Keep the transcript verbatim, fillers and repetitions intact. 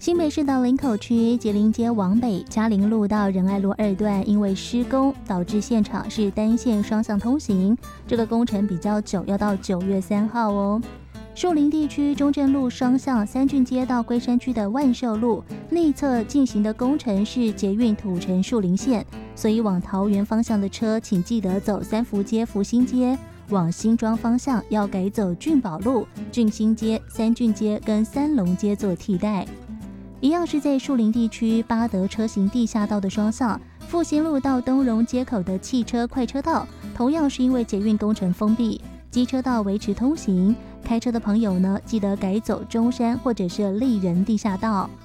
新北市的林口区吉林街往北嘉陵路到仁爱路二段，因为施工导致现场是单线双向通行，这个工程比较久，要到九月三号哦。树林地区中正路双向三郡街到龟山区的万寿路内侧进行的工程是捷运土城树林线，所以往桃园方向的车请记得走三福街、福兴街，往新庄方向要改走俊宝路、俊兴街、三郡街跟三龙街做替代。一样是在树林地区八德车行地下道的双向复兴路到东荣街口的汽车快车道，同样是因为捷运工程封闭，机车道维持通行，开车的朋友呢，记得改走中山或者是丽人地下道。